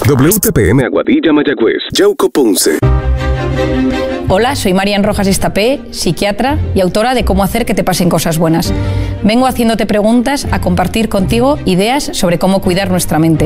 WTPM Aguadilla, Mayagüez, Yauco, Ponce. Hola, soy Marian Rojas Estapé, psiquiatra y autora de Cómo hacer que te pasen cosas buenas. Vengo haciéndote preguntas a compartir contigo ideas sobre cómo cuidar nuestra mente.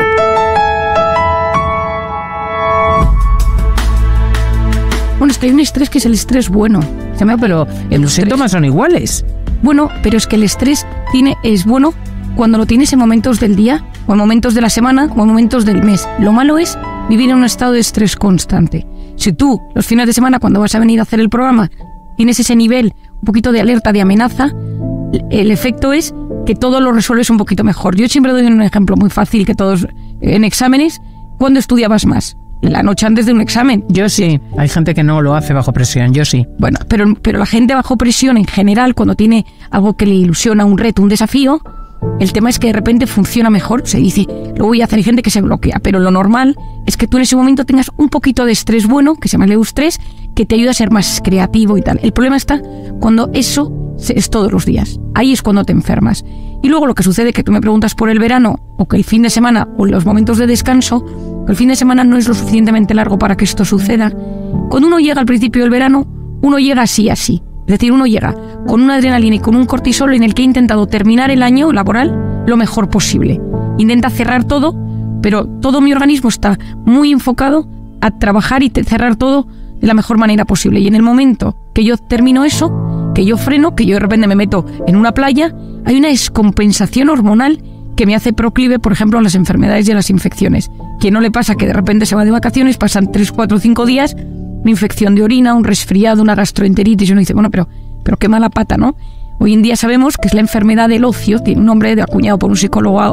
Bueno, es que hay un estrés que es el estrés bueno. Pero los síntomas son iguales. Bueno, pero es que el estrés es bueno cuando lo tienes en momentos del día, o en momentos de la semana, o en momentos del mes. Lo malo es vivir en un estado de estrés constante. Si tú, los fines de semana, cuando vas a venir a hacer el programa, tienes ese nivel, un poquito de alerta, de amenaza, el efecto es que todo lo resuelves un poquito mejor. Yo siempre doy un ejemplo muy fácil que todos en exámenes. ¿Cuándo estudiabas más? La noche antes de un examen. Yo sí. Hay gente que no lo hace bajo presión, yo sí. Bueno, pero la gente bajo presión en general, cuando tiene algo que le ilusiona, un reto, un desafío, el tema es que de repente funciona mejor. Se dice, lo voy a hacer, hay gente que se bloquea, pero lo normal es que tú en ese momento tengas un poquito de estrés bueno, que se llama el eustrés, que te ayuda a ser más creativo y tal. El problema está cuando eso es todos los días. Ahí es cuando te enfermas. Y luego lo que sucede, que tú me preguntas por el verano, o que el fin de semana, o los momentos de descanso, el fin de semana no es lo suficientemente largo para que esto suceda. Cuando uno llega al principio del verano, uno llega así. Es decir, uno llega con una adrenalina y con un cortisol en el que he intentado terminar el año laboral lo mejor posible. Intenta cerrar todo, pero todo mi organismo está muy enfocado a trabajar y cerrar todo de la mejor manera posible. Y en el momento que yo termino eso, que yo freno, que yo de repente me meto en una playa, hay una descompensación hormonal que me hace proclive, por ejemplo, a las enfermedades y a las infecciones. ¿Quién no le pasa que de repente se va de vacaciones, pasan 3, 4, 5 días, una infección de orina, un resfriado, una gastroenteritis, y uno dice, bueno, pero qué mala pata, ¿no? Hoy en día sabemos que es la enfermedad del ocio, tiene un nombre acuñado por un psicólogo